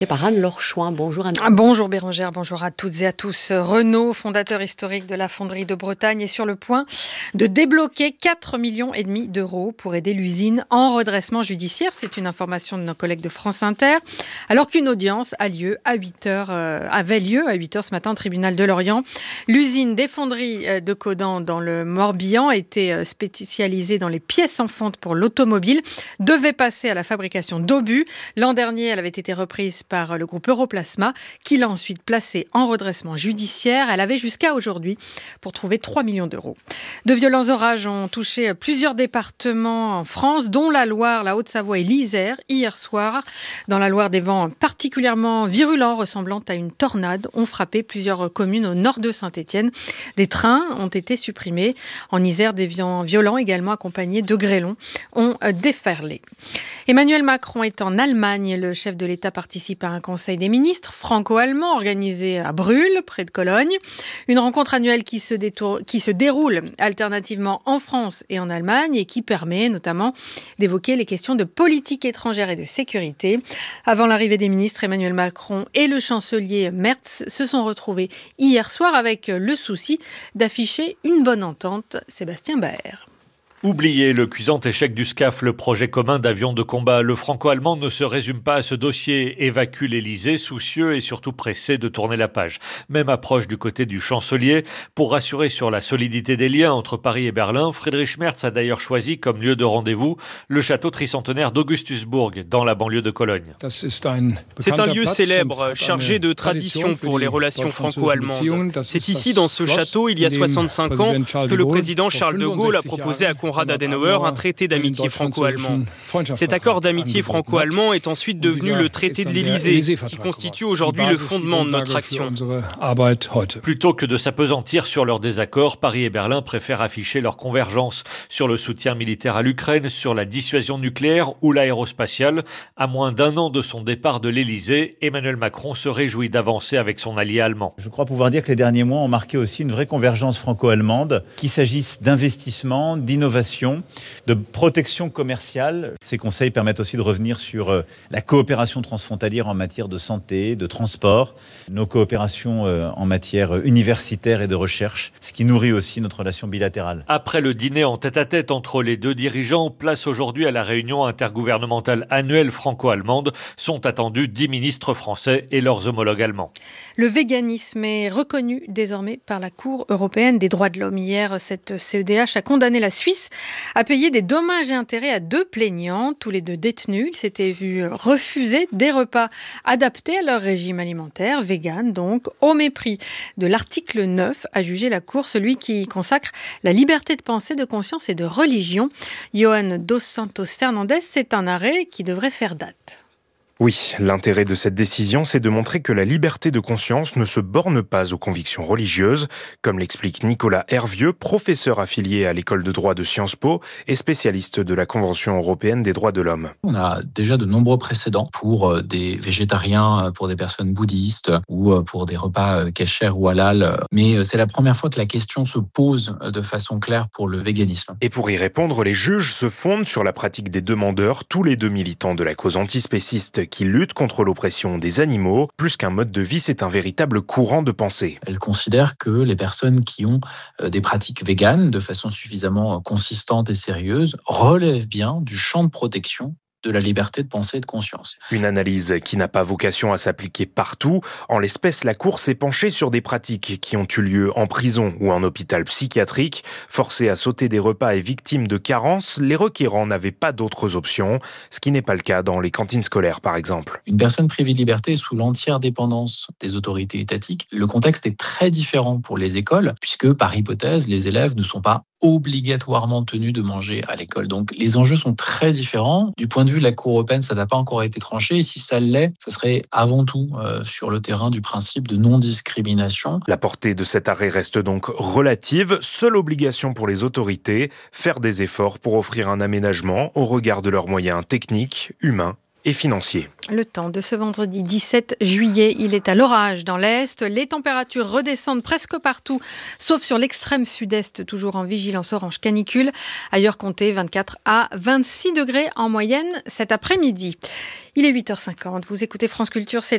Et par Anne-Laure Chouin. Bonjour Anne. Bonjour Bérangère, bonjour à toutes et à tous. Renault, fondateur historique de la fonderie de Bretagne, est sur le point de débloquer 4,5 millions d'euros pour aider l'usine en redressement judiciaire. C'est une information de nos collègues de France Inter. Alors qu'une audience avait lieu à 8h ce matin au tribunal de Lorient. L'usine des fonderies de Caudan dans le Morbihan était spécialisée dans les pièces en fonte pour l'automobile, devait passer à la fabrication d'obus. L'an dernier, elle avait été reprise par le groupe Europlasma, qui l'a ensuite placée en redressement judiciaire. Elle avait jusqu'à aujourd'hui pour trouver 3 millions d'euros. De violents orages ont touché plusieurs départements en France, dont la Loire, la Haute-Savoie et l'Isère. Hier soir, dans la Loire, des vents particulièrement virulents, ressemblant à une tornade, ont frappé plusieurs communes au nord de Saint-Étienne. Des trains ont été supprimés. En Isère, des vents violents, également accompagnés de grêlons, ont déferlé. Emmanuel Macron est en Allemagne. Le chef de l'État participe à un conseil des ministres franco-allemand organisé à Brühl, près de Cologne. Une rencontre annuelle qui se déroule alternativement en France et en Allemagne et qui permet notamment d'évoquer les questions de politique étrangère et de sécurité. Avant l'arrivée des ministres, Emmanuel Macron et le chancelier Merz se sont retrouvés hier soir avec le souci d'afficher une bonne entente. Sébastien Baer. Oubliez le cuisant échec du SCAF, le projet commun d'avions de combat. Le franco-allemand ne se résume pas à ce dossier, évacue l'Élysée, soucieux et surtout pressé de tourner la page. Même approche du côté du chancelier. Pour rassurer sur la solidité des liens entre Paris et Berlin, Friedrich Merz a d'ailleurs choisi comme lieu de rendez-vous le château tricentenaire d'Augustusburg, dans la banlieue de Cologne. C'est un lieu célèbre, chargé de tradition pour les relations franco-allemandes. C'est ici, dans ce château, il y a 65 ans, que le président Charles de Gaulle a proposé à Konrad Adenauer un traité d'amitié franco-allemand. Cet accord d'amitié franco-allemand est ensuite devenu le traité de l'Élysée, qui constitue aujourd'hui le fondement de notre action. Plutôt que de s'appesantir sur leurs désaccords, Paris et Berlin préfèrent afficher leur convergence sur le soutien militaire à l'Ukraine, sur la dissuasion nucléaire ou l'aérospatiale. À moins d'un an de son départ de l'Élysée, Emmanuel Macron se réjouit d'avancer avec son allié allemand. Je crois pouvoir dire que les derniers mois ont marqué aussi une vraie convergence franco-allemande, qu'il s'agisse d'investissement, d'innovation, de protection commerciale. Ces conseils permettent aussi de revenir sur la coopération transfrontalière en matière de santé, de transport, nos coopérations en matière universitaire et de recherche, ce qui nourrit aussi notre relation bilatérale. Après le dîner en tête-à-tête entre les deux dirigeants, place aujourd'hui à la réunion intergouvernementale annuelle franco-allemande. Sont attendus 10 ministres français et leurs homologues allemands. Le véganisme est reconnu désormais par la Cour européenne des droits de l'homme. Hier, cette CEDH a condamné la Suisse à payer des dommages et intérêts à 2 plaignants, tous les 2 détenus. Ils s'étaient vus refuser des repas adaptés à leur régime alimentaire, vegan donc, au mépris de l'article 9, a jugé la Cour, celui qui consacre la liberté de pensée, de conscience et de religion. Johan dos Santos Fernandes, c'est un arrêt qui devrait faire date. Oui, l'intérêt de cette décision, c'est de montrer que la liberté de conscience ne se borne pas aux convictions religieuses, comme l'explique Nicolas Hervieux, professeur affilié à l'école de droit de Sciences Po et spécialiste de la Convention européenne des droits de l'homme. On a déjà de nombreux précédents pour des végétariens, pour des personnes bouddhistes ou pour des repas kasher ou halal, mais c'est la première fois que la question se pose de façon claire pour le véganisme. Et pour y répondre, les juges se fondent sur la pratique des demandeurs, tous les 2 militants de la cause antispéciste qui lutte contre l'oppression des animaux. Plus qu'un mode de vie, c'est un véritable courant de pensée. Elle considère que les personnes qui ont des pratiques véganes de façon suffisamment consistante et sérieuse relèvent bien du champ de protection de la liberté de pensée et de conscience. Une analyse qui n'a pas vocation à s'appliquer partout. En l'espèce, la Cour s'est penchée sur des pratiques qui ont eu lieu en prison ou en hôpital psychiatrique. Forcés à sauter des repas et victimes de carences, les requérants n'avaient pas d'autres options, ce qui n'est pas le cas dans les cantines scolaires, par exemple. Une personne privée de liberté est sous l'entière dépendance des autorités étatiques. Le contexte est très différent pour les écoles, puisque, par hypothèse, les élèves ne sont pas obligatoirement tenus de manger à l'école. Donc les enjeux sont très différents. Du point de vue de la Cour européenne, ça n'a pas encore été tranché. Et si ça l'est, ça serait avant tout sur le terrain du principe de non-discrimination. La portée de cet arrêt reste donc relative. Seule obligation pour les autorités, faire des efforts pour offrir un aménagement au regard de leurs moyens techniques, humains et financiers. Le temps de ce vendredi 17 juillet, il est à l'orage dans l'Est. Les températures redescendent presque partout, sauf sur l'extrême sud-est, toujours en vigilance orange canicule. Ailleurs, comptez 24 à 26 degrés en moyenne cet après-midi. Il est 8h50, vous écoutez France Culture, c'est